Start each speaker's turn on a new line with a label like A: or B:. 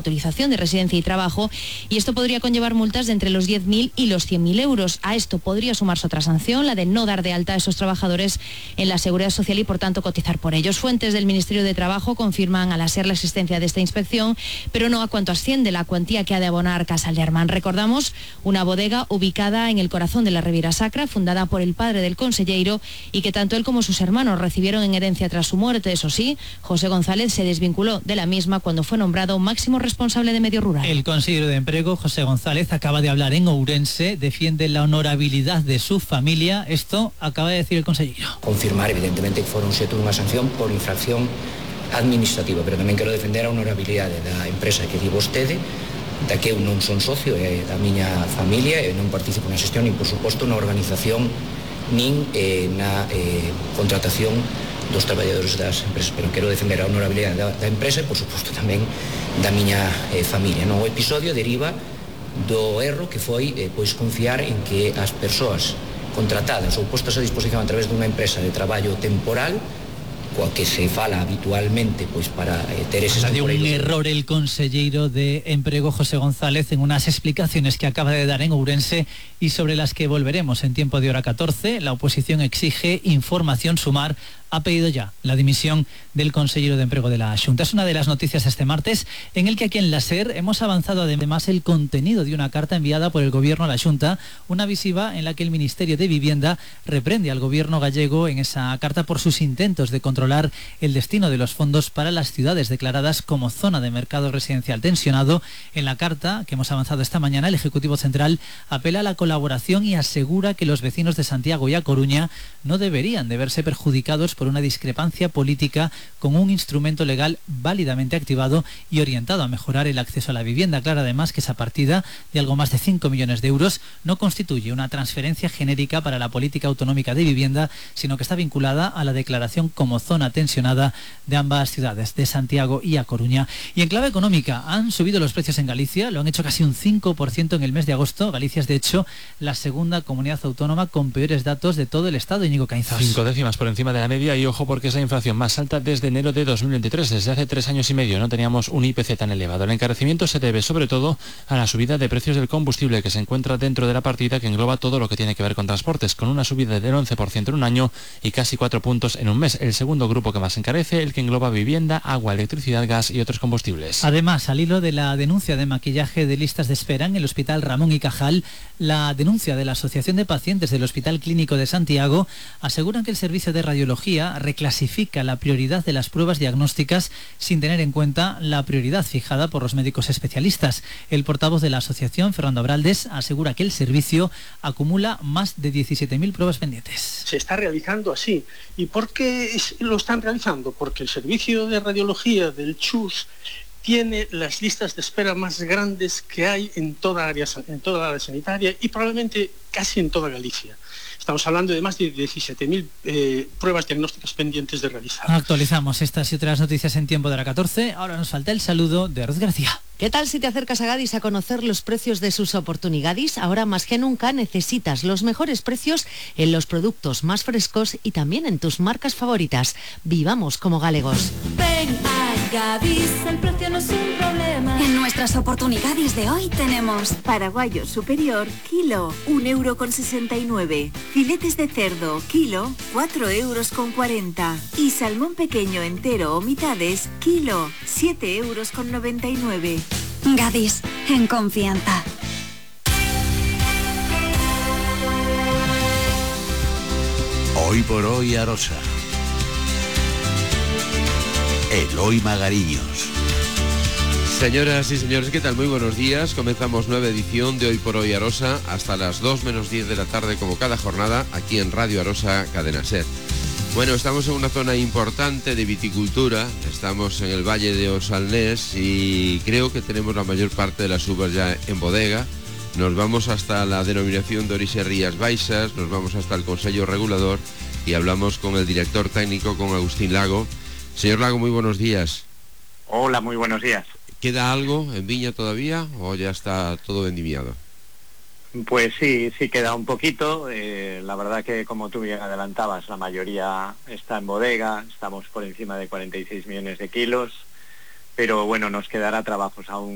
A: autorización de residencia y trabajo, y esto podría conllevar multas de entre los 10.000 y los 100.000 euros. A esto podría sumarse otra sanción, la de no dar de alta a esos trabajadores en la Seguridad Social y, por tanto, cotizar por ellos. Fuentes del Ministerio de Trabajo confirman a la SER la existencia de esta inspección, pero no a cuánto asciende la cuantía que ha de abonar Casal de Armán. Recordamos, una bodega ubicada en el corazón de la Riviera Sacra, fundada por el padre del conselleiro y que tanto él como sus hermanos recibieron en herencia tras su muerte. Eso sí, José González se desvinculó de la misma cuando fue nombrado máximo responsable de medio rural.
B: El consejero de Emprego, José González, acaba de hablar en Ourense, defiende la honorabilidad de su familia. Esto acaba de decir el consejero.
C: Confirmar, evidentemente, que foron xeito dunha sanción por infracción administrativa, pero tamén quero defender a honorabilidade da empresa que di vostede, da que eu non son socio, é da miña familia, e non participo na xestión, nin, por suposto, na organización, nin na contratación dos traballadores das empresas, pero quero defender a honorabilidade da empresa e, por suposto, tamén da miña familia. No, o episodio deriva do erro que foi pois confiar en que as persoas contratadas ou postas a disposición a través dunha empresa de traballo temporal, coa que se fala habitualmente pois para ter eses
B: temporeiros. Un error el consejero de Emprego, José González, en unas explicaciones que acaba de dar en Ourense y sobre las que volveremos en tiempo de hora 14. La oposición exige información. Sumar ha pedido ya la dimisión del consejero de Emprego de la Xunta. Es una de las noticias de este martes, en el que aquí en la SER hemos avanzado además el contenido de una carta enviada por el Gobierno a la Xunta, una visiva en la que el Ministerio de Vivienda reprende al Gobierno gallego en esa carta por sus intentos de controlar el destino de los fondos para las ciudades declaradas como zona de mercado residencial tensionado. En la carta que hemos avanzado esta mañana, el Ejecutivo Central apela a la colaboración y asegura que los vecinos de Santiago y A Coruña no deberían de verse perjudicados por una discrepancia política con un instrumento legal válidamente activado y orientado a mejorar el acceso a la vivienda. Aclara además que esa partida de algo más de 5 millones de euros no constituye una transferencia genérica para la política autonómica de vivienda, sino que está vinculada a la declaración como zona tensionada de ambas ciudades, de Santiago y A Coruña. Y en clave económica, han subido los precios en Galicia, lo han hecho casi un 5% en el mes de agosto. Galicia es, de hecho, la segunda comunidad autónoma con peores datos de todo el Estado. Íñigo Caínzos.
D: 5 décimas por encima de la media, y ojo porque es la inflación más alta desde enero de 2023. Desde hace 3 años y medio no teníamos un IPC tan elevado. El encarecimiento se debe sobre todo a la subida de precios del combustible, que se encuentra dentro de la partida que engloba todo lo que tiene que ver con transportes, con una subida del 11% en un año y casi 4 puntos en un mes. El segundo grupo que más encarece, el que engloba vivienda, agua, electricidad, gas y otros combustibles.
B: Además, al hilo de la denuncia de maquillaje de listas de espera en el Hospital Ramón y Cajal, la denuncia de la Asociación de Pacientes del Hospital Clínico de Santiago aseguran que el servicio de radiología reclasifica la prioridad de las pruebas diagnósticas sin tener en cuenta la prioridad fijada por los médicos especialistas. El portavoz de la asociación, Fernando Abraldes, asegura que el servicio acumula más de 17.000 pruebas pendientes.
E: Se está realizando así. ¿Y por qué lo están realizando? Porque el servicio de radiología del CHUS tiene las listas de espera más grandes que hay en toda área sanitaria y probablemente casi en toda Galicia. Estamos hablando de más de 17.000 pruebas diagnósticas pendientes de realizar.
B: Actualizamos estas y otras noticias en tiempo de hora 14. Ahora nos falta el saludo de Ruth García.
F: ¿Qué tal si te acercas a Gadis a conocer los precios de sus oportunidades? Ahora más que nunca necesitas los mejores precios en los productos más frescos y también en tus marcas favoritas. Vivamos como galegos.
G: Ven a Gadis, el precio no es un problema. En nuestras oportunidades de hoy tenemos
H: paraguayo superior, kilo, 1,69 €. Filetes de cerdo, kilo, 4,40 €. Y salmón pequeño entero o mitades, kilo, 7,99 €.
G: Gadis, en confianza.
I: Hoy por hoy Arosa. Eloy Magariños.
J: Señoras y señores, ¿qué tal? Muy buenos días. Comenzamos nueva edición de Hoy por Hoy Arosa hasta las 2 menos 10 de la tarde, como cada jornada, aquí en Radio Arosa, Cadena SER. Bueno, estamos en una zona importante de viticultura, estamos en el Valle de Osalnés y creo que tenemos la mayor parte de las uvas ya en bodega. Nos vamos hasta la denominación de Orixe Rías Baixas, nos vamos hasta el Consejo Regulador y hablamos con el director técnico, con Agustín Lago. Señor Lago, muy buenos días.
K: Hola, muy buenos días.
J: ¿Queda algo en viña todavía o ya está todo vendimiado?
K: Pues sí queda un poquito. La verdad que, como tú bien adelantabas, la mayoría está en bodega, estamos por encima de 46 millones de kilos, pero bueno, nos quedará trabajos aún